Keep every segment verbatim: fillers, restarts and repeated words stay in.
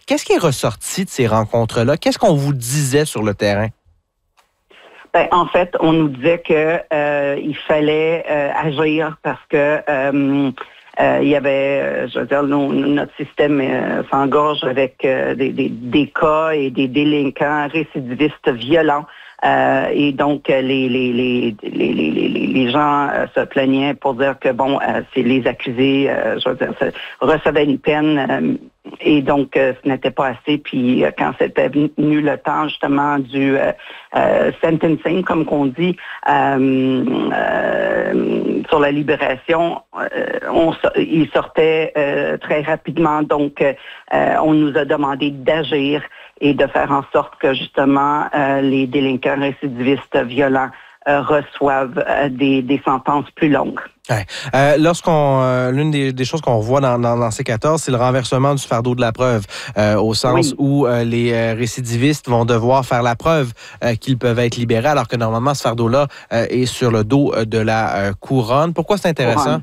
qu'est-ce qui est ressorti de ces rencontres-là? Qu'est-ce qu'on vous disait sur le terrain? Ben, en fait, on nous disait que euh, il fallait euh, agir parce que euh, euh, il y avait, euh, je veux dire, nos, notre système euh, s'engorge avec euh, des, des, des cas et des délinquants récidivistes violents. Euh, et donc, les, les, les, les, les, les, les gens euh, se plaignaient pour dire que, bon, euh, c'est les accusés, euh, je veux dire, recevaient une peine euh, et donc, euh, ce n'était pas assez. Puis, euh, quand c'était venu le temps, justement, du euh, euh, sentencing, comme qu'on dit, euh, euh, sur la libération, euh, on, il sortait euh, très rapidement. Donc, euh, on nous a demandé d'agir et de faire en sorte que, justement, euh, les délinquants récidivistes violents euh, reçoivent euh, des, des sentences plus longues. Ouais. Euh, lorsqu'on, euh, l'une des, des choses qu'on voit dans, dans, dans C quatorze, c'est le renversement du fardeau de la preuve, euh, au sens oui. où euh, les euh, récidivistes vont devoir faire la preuve euh, qu'ils peuvent être libérés, alors que normalement, ce fardeau-là euh, est sur le dos de la euh, couronne. Pourquoi c'est intéressant? Couronne.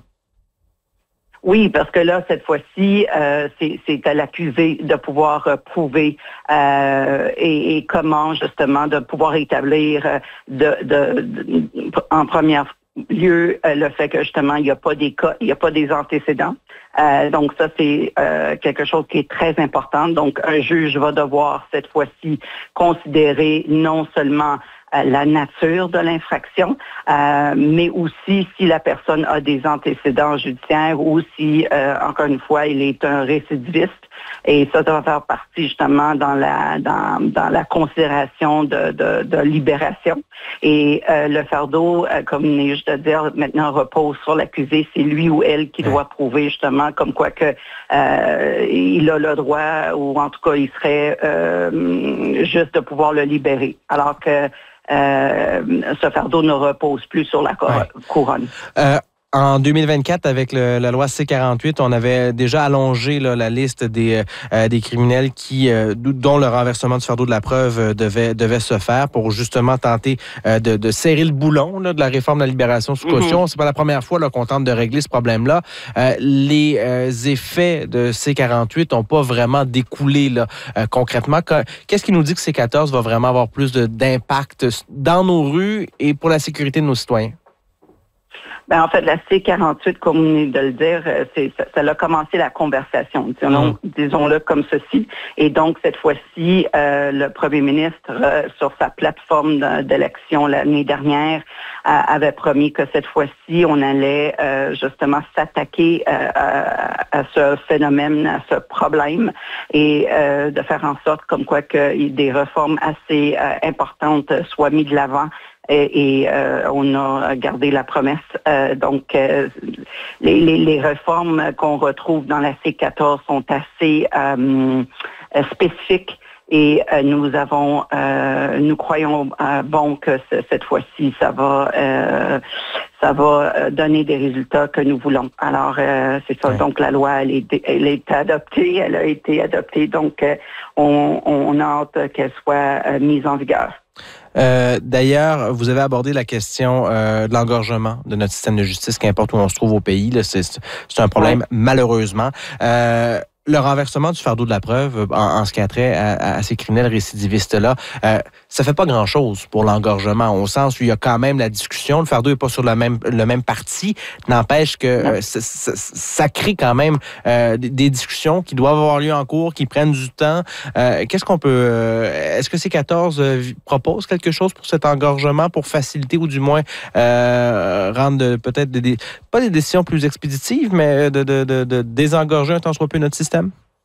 Oui, parce que là, cette fois-ci, euh, c'est, c'est à l'accusé de pouvoir euh, prouver euh, et, et comment, justement, de pouvoir établir euh, de, de, de, en première lieu euh, le fait que, justement, il n'y a pas des cas, il n'y a pas des antécédents. Euh, donc, ça, c'est euh, quelque chose qui est très important. Donc, un juge va devoir, cette fois-ci, considérer non seulement Euh, la nature de l'infraction, euh, mais aussi si la personne a des antécédents judiciaires ou si, euh, encore une fois, il est un récidiviste. Et ça doit faire partie justement dans la dans, dans la considération de, de, de libération. Et euh, le fardeau, euh, comme on est juste de dire, maintenant repose sur l'accusé. C'est lui ou elle qui doit prouver justement comme quoi que euh, il a le droit, ou en tout cas il serait euh, juste de pouvoir le libérer. Alors que Euh, ce fardeau ne repose plus sur la cor- ouais. couronne. Euh, en deux mille vingt-quatre, avec le, la loi C quarante-huit, on avait déjà allongé là, la liste des, euh, des criminels qui, euh, dont le renversement du fardeau de la preuve euh, devait, devait se faire pour justement tenter euh, de, de serrer le boulon là, de la réforme de la libération sous caution. Mm-hmm. C'est pas la première fois là, qu'on tente de régler ce problème-là. Euh, les euh, effets de C quarante-huit n'ont pas vraiment découlé là, euh, concrètement. Qu'est-ce qui nous dit que C quatorze va vraiment avoir plus de, d'impact dans nos rues et pour la sécurité de nos citoyens? Ben, en fait, la C quarante-huit, comme on vient de le dire, c'est, ça, ça a commencé la conversation, disons, mmh. disons-le comme ceci. Et donc, cette fois-ci, euh, le premier ministre, euh, sur sa plateforme d'élection l'année dernière, euh, avait promis que cette fois-ci, on allait euh, justement s'attaquer euh, à, à ce phénomène, à ce problème, et euh, de faire en sorte comme quoi que des réformes assez euh, importantes soient mises de l'avant. Et, et euh, on a gardé la promesse. Euh, donc, euh, les, les, les réformes qu'on retrouve dans la C quatorze sont assez euh, spécifiques. Et euh, nous avons, euh, nous croyons euh, bon que c- cette fois-ci, ça va, euh, ça va donner des résultats que nous voulons. Alors, euh, c'est ça. Ouais. Donc, la loi, elle est, elle est adoptée, elle a été adoptée. Donc, euh, on, on a hâte qu'elle soit euh, mise en vigueur. Euh, d'ailleurs, vous avez abordé la question euh, de l'engorgement de notre système de justice, qu'importe où on se trouve au pays. Là, c'est, c'est un problème, ouais. malheureusement. Euh, le renversement du fardeau de la preuve en, en ce qui a trait à, à ces criminels récidivistes-là, euh, ça fait pas grand-chose pour l'engorgement, au sens où il y a quand même la discussion. Le fardeau n'est pas sur le même, le même parti. N'empêche que euh, ça, ça, ça crée quand même euh, des, des discussions qui doivent avoir lieu en cours, qui prennent du temps. Euh, qu'est-ce qu'on peut... Euh, est-ce que C quatorze euh, propose quelque chose pour cet engorgement, pour faciliter ou du moins euh, rendre de, peut-être des, des, pas des décisions plus expéditives, mais de, de, de, de désengorger un tant soit peu notre système?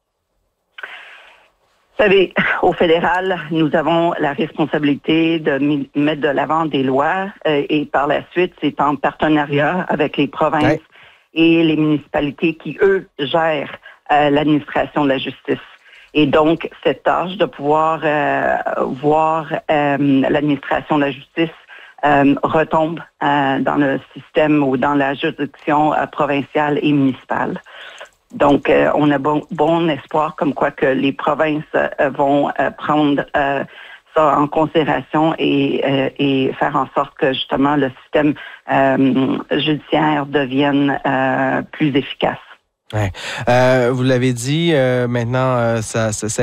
Vous savez, au fédéral, nous avons la responsabilité de mettre de l'avant des lois euh, et par la suite, c'est en partenariat avec les provinces ouais. et les municipalités qui, eux, gèrent euh, l'administration de la justice. Et donc, cette tâche de pouvoir euh, voir euh, l'administration de la justice euh, retombe euh, dans le système ou dans la juridiction euh, provinciale et municipale. Donc, euh, on a bon, bon espoir comme quoi que les provinces euh, vont euh, prendre euh, ça en considération et, euh, et faire en sorte que justement le système euh, judiciaire devienne euh, plus efficace. Ouais. Euh, vous l'avez dit, euh, maintenant, euh, ça, ça